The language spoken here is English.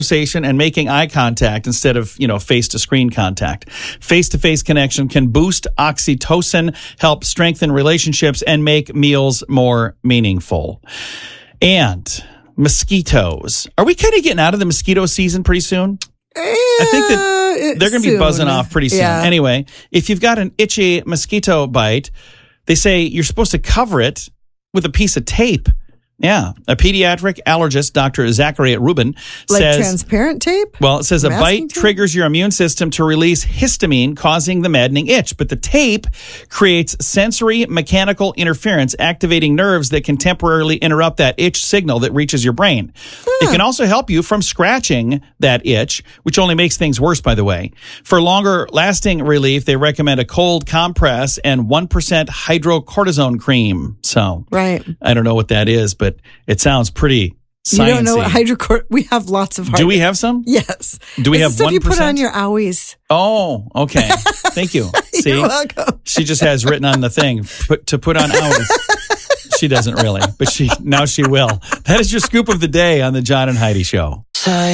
conversation and making eye contact instead of, face-to-screen contact. Face-to-face connection can boost oxytocin, help strengthen relationships, and make meals more meaningful. And mosquitoes. Are we kind of getting out of the mosquito season pretty soon? I think that they're going to be buzzing off pretty soon. Yeah. Anyway, if you've got an itchy mosquito bite, they say you're supposed to cover it with a piece of tape. Yeah. A pediatric allergist, Dr. Zachary Rubin, says... Like transparent tape? Well, it says a bite triggers your immune system to release histamine, causing the maddening itch. But the tape creates sensory mechanical interference, activating nerves that can temporarily interrupt that itch signal that reaches your brain. It can also help you from scratching that itch, which only makes things worse, by the way. For longer lasting relief, they recommend a cold compress and 1% hydrocortisone cream. So, right. I don't know what that is, but it sounds pretty sciencey. You don't know what hydrocortisone... We have lots of Do we have some? Yes. Do we have 1%? Stuff you put on your owies. Oh, okay. Thank you. See, you're welcome. She just has written on the thing to put on owies. She doesn't really, but now she will. That is your scoop of the day on the John and Heidi Show.